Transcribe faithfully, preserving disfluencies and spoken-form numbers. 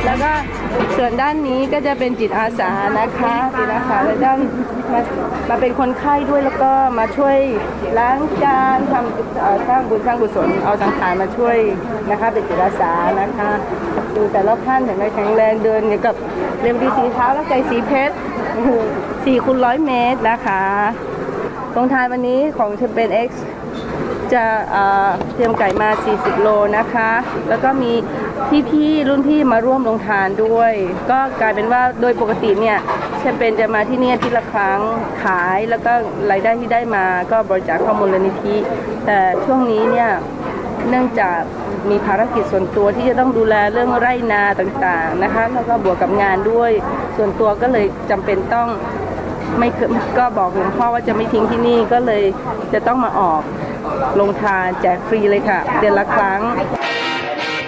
แล้วก็ส่วนด้านนี้ก็จะเป็นจิตอาสานะคะจิตอาสาแล้วด้านมามาเป็นคนไข้ด้วยแล้วก็มาช่วยล้างจานทำสร้างบุญสร้างกุศลเอาสังขารมาช่วยนะคะเป็นจิตอาสานะคะดูแต่ละท่านเห็นไหมแข็งแรงเดินอย่างกับเร็วดีสีเท้าแล้วใจสีเพชรสี่คูณร้อยเมตรนะคะโรงทานวันนี้ของแชมเปญ X จะเตรียมไก่มาสี่สิบโลนะคะแล้วก็มีพี่ๆรุ่นพี่มาร่วมลงทานด้วยก็กลายเป็นว่าโดยปกติเนี่ยแชมเปญจะมาที่นี่ทีละครั้งขายแล้วก็รายได้ที่ได้มาก็บริจาคเข้ามูลนิธิแต่ช่วงนี้เนี่ยเนื่องจากมีภารกิจส่วนตัวที่จะต้องดูแลเรื่องไร่นาต่างๆนะคะแล้วก็บวกกับงานด้วยส่วนตัวก็เลยจำเป็นต้องไม่ก็บอกหลวงพ่อว่าจะไม่ทิ้งที่นี่ก็เลยจะต้องมาออกลงทานแจกฟรีเลยค่ะเดือนละครั้ง